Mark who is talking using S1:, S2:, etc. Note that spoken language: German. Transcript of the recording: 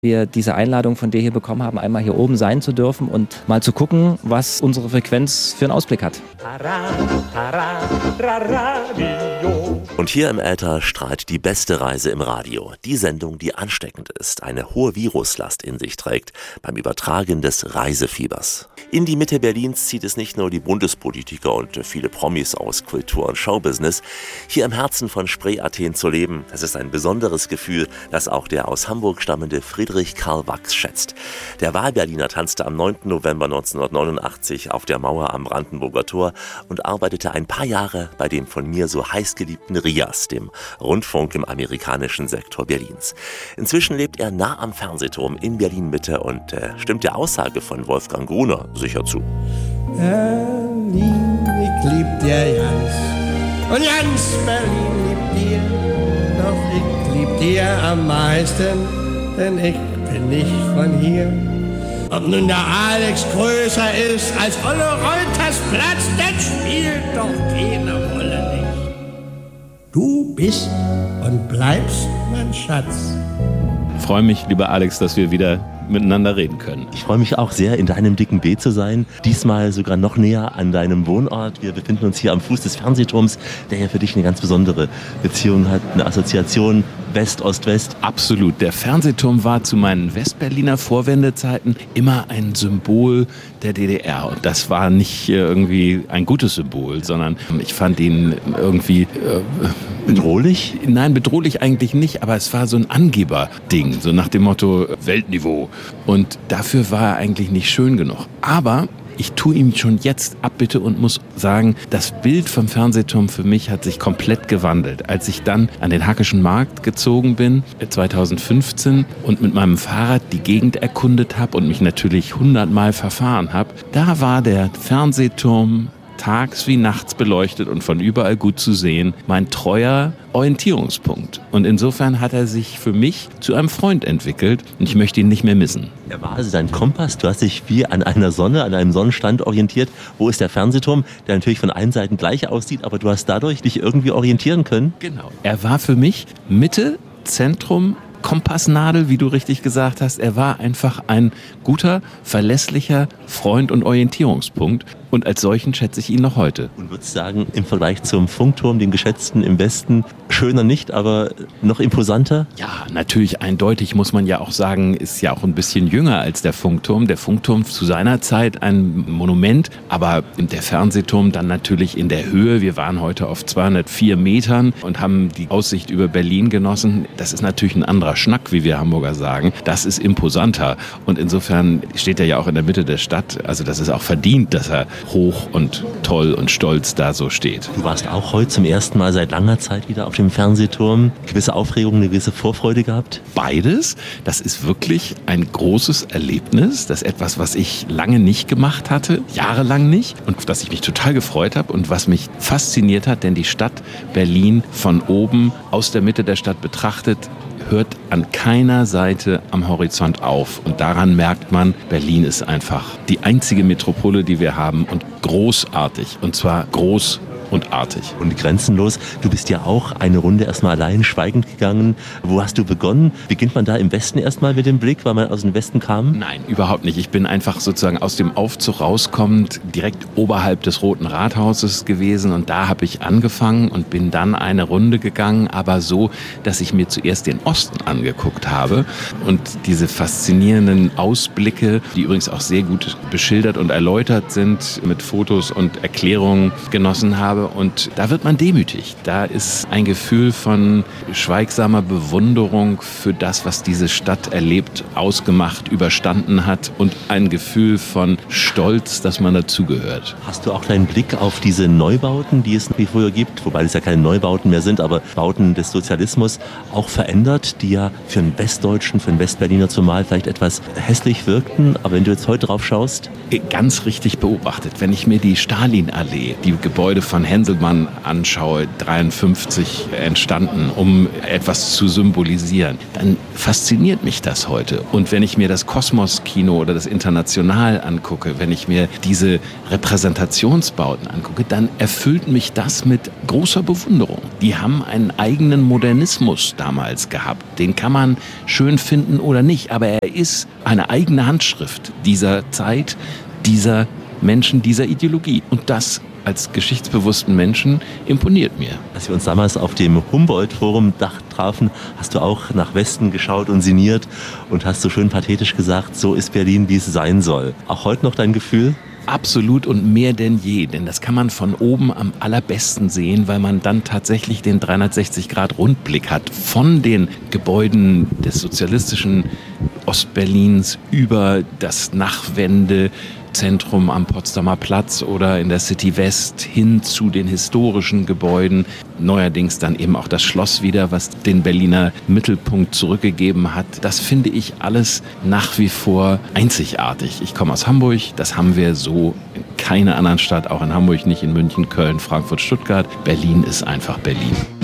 S1: wir diese Einladung von dir hier bekommen haben, einmal hier oben sein zu dürfen und mal zu gucken, was unsere Frequenz für einen Ausblick hat.
S2: Und hier im Äther strahlt die beste Reise im Radio. Die Sendung, die ansteckend ist, eine hohe Viruslast in sich trägt beim Übertragen des Reisefiebers. In die Mitte Berlins zieht es nicht nur die Bundespolitiker und viele Promis aus Kultur und Showbusiness. Hier im Herzen von Spree Athen zu leben, das ist ein besonderes Gefühl, das auch der aus Hamburg stammende Friedrich Karl Wachs schätzt. Der Wahlberliner tanzte am 9. November 1989 auf der Mauer am Brandenburger Tor und arbeitete ein paar Jahre bei dem von mir so heiß geliebten RIAS, dem Rundfunk im amerikanischen Sektor Berlins. Inzwischen lebt er nah am Fernsehturm in Berlin-Mitte und stimmt der Aussage von Wolfgang Gruner sicher zu.
S3: Berlin, ich lieb dir ganz und ganz Berlin liebt dir, doch ich lieb dir am meisten, denn ich bin nicht von hier. Ob nun der Alex größer ist als Olle Reuters Platz, das spielt doch keine Rolle nicht. Du bist und bleibst mein Schatz.
S4: Ich freue mich, lieber Alex, dass wir wieder miteinander reden können.
S2: Ich freue mich auch sehr, in deinem dicken B zu sein. Diesmal sogar noch näher an deinem Wohnort. Wir befinden uns hier am Fuß des Fernsehturms, der ja für dich eine ganz besondere Beziehung hat, eine Assoziation West-Ost-West.
S4: Absolut. Der Fernsehturm war zu meinen Westberliner Vorwendezeiten immer ein Symbol der DDR. Und das war nicht irgendwie ein gutes Symbol, sondern ich fand ihn irgendwie...
S2: bedrohlich?
S4: Nein, bedrohlich eigentlich nicht, aber es war so ein Angeberding, so nach dem Motto Weltniveau. Und dafür war er eigentlich nicht schön genug. Aber ich tue ihm schon jetzt Abbitte und muss sagen, das Bild vom Fernsehturm für mich hat sich komplett gewandelt. Als ich dann an den Hackischen Markt gezogen bin, 2015, und mit meinem Fahrrad die Gegend erkundet habe und mich natürlich 100-mal verfahren habe, da war der Fernsehturm tags wie nachts beleuchtet und von überall gut zu sehen, mein treuer Orientierungspunkt. Und insofern hat er sich für mich zu einem Freund entwickelt und ich möchte ihn nicht mehr missen.
S2: Er war also dein Kompass, du hast dich wie an einer Sonne, an einem Sonnenstand orientiert. Wo ist der Fernsehturm, der natürlich von allen Seiten gleich aussieht, aber du hast dadurch dich irgendwie orientieren können?
S4: Genau. Er war für mich Mitte, Zentrum, Kompassnadel, wie du richtig gesagt hast. Er war einfach ein guter, verlässlicher Freund und Orientierungspunkt. Und als solchen schätze ich ihn noch heute.
S2: Und würdest sagen, im Vergleich zum Funkturm, dem geschätzten im Westen, schöner nicht, aber noch imposanter?
S4: Ja, natürlich eindeutig muss man ja auch sagen, ist ja auch ein bisschen jünger als der Funkturm. Der Funkturm zu seiner Zeit ein Monument, aber der Fernsehturm dann natürlich in der Höhe. Wir waren heute auf 204 Metern und haben die Aussicht über Berlin genossen. Das ist natürlich ein anderer Schnack, wie wir Hamburger sagen. Das ist imposanter. Und insofern steht er ja auch in der Mitte der Stadt. Also das ist auch verdient, dass er hoch und toll und stolz da so steht.
S2: Du warst auch heute zum ersten Mal seit langer Zeit wieder auf dem Fernsehturm. Gewisse Aufregung, eine gewisse Vorfreude gehabt?
S4: Beides. Das ist wirklich ein großes Erlebnis. Das ist etwas, was ich lange nicht gemacht hatte, jahrelang nicht, und auf das ich mich total gefreut habe und was mich fasziniert hat, denn die Stadt Berlin von oben aus der Mitte der Stadt betrachtet, hört an keiner Seite am Horizont auf. Und daran merkt man, Berlin ist einfach die einzige Metropole, die wir haben, und großartig. Und zwar groß und artig.
S2: Und grenzenlos. Du bist ja auch eine Runde erstmal allein schweigend gegangen. Wo hast du begonnen? Beginnt man da im Westen erstmal mit dem Blick, weil man aus dem Westen kam?
S4: Nein, überhaupt nicht. Ich bin einfach sozusagen aus dem Aufzug rauskommend direkt oberhalb des Roten Rathauses gewesen und da habe ich angefangen und bin dann eine Runde gegangen, aber so, dass ich mir zuerst den Osten angeguckt habe und diese faszinierenden Ausblicke, die übrigens auch sehr gut beschildert und erläutert sind, mit Fotos und Erklärungen genossen habe. Und da wird man demütig. Da ist ein Gefühl von schweigsamer Bewunderung für das, was diese Stadt erlebt, ausgemacht, überstanden hat, und ein Gefühl von Stolz, dass man dazugehört.
S2: Hast du auch deinen Blick auf diese Neubauten, die es wie früher gibt, wobei es ja keine Neubauten mehr sind, aber Bauten des Sozialismus, auch verändert, die ja für einen Westdeutschen, für einen Westberliner zumal vielleicht etwas hässlich wirkten, aber wenn du jetzt heute drauf schaust?
S4: Ganz richtig beobachtet. Wenn ich mir die Stalinallee, die Gebäude von Hänselmann anschaue, 53 entstanden, um etwas zu symbolisieren, dann fasziniert mich das heute. Und wenn ich mir das Kosmos-Kino oder das International angucke, wenn ich mir diese Repräsentationsbauten angucke, dann erfüllt mich das mit großer Bewunderung. Die haben einen eigenen Modernismus damals gehabt. Den kann man schön finden oder nicht, aber er ist eine eigene Handschrift dieser Zeit, dieser Menschen, dieser Ideologie. Und das als geschichtsbewussten Menschen imponiert mir.
S2: Als wir uns damals auf dem Humboldt-Forum-Dach trafen, hast du auch nach Westen geschaut und sinniert und hast so schön pathetisch gesagt, so ist Berlin, wie es sein soll. Auch heute noch dein Gefühl?
S4: Absolut und mehr denn je, denn das kann man von oben am allerbesten sehen, weil man dann tatsächlich den 360-Grad-Rundblick hat von den Gebäuden des sozialistischen Ostberlins über das Nachwendezentrum am Potsdamer Platz oder in der City West hin zu den historischen Gebäuden. Neuerdings dann eben auch das Schloss wieder, was den Berliner Mittelpunkt zurückgegeben hat. Das finde ich alles nach wie vor einzigartig. Ich komme aus Hamburg, das haben wir so in keiner anderen Stadt, auch in Hamburg nicht, in München, Köln, Frankfurt, Stuttgart. Berlin ist einfach Berlin.